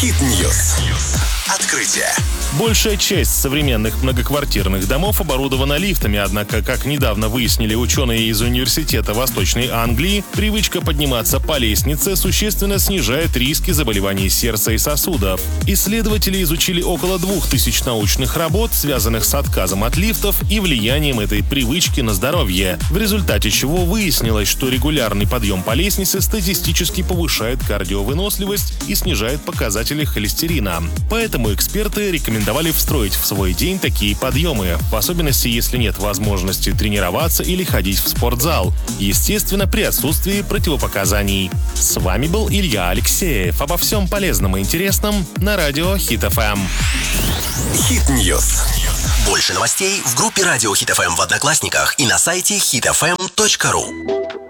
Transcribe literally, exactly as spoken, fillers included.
Хит-ньюс. Открытие. Большая часть современных многоквартирных домов оборудована лифтами, однако, как недавно выяснили ученые из Университета Восточной Англии, привычка подниматься по лестнице существенно снижает риски заболеваний сердца и сосудов. Исследователи изучили около двух тысяч научных работ, связанных с отказом от лифтов и влиянием этой привычки на здоровье, в результате чего выяснилось, что регулярный подъем по лестнице статистически повышает кардиовыносливость и снижает показатели холестерина. Поэтому эксперты рекомендуют Рекомендовали встроить в свой день такие подъемы, в особенности, если нет возможности тренироваться или ходить в спортзал, естественно, при отсутствии противопоказаний. С вами был Илья Алексеев. Обо всем полезном и интересном на радио Хит эф эм. Хит-ньюс. Больше новостей в группе Радио Хит эф эм в Одноклассниках и на сайте хит эф эм точка ру.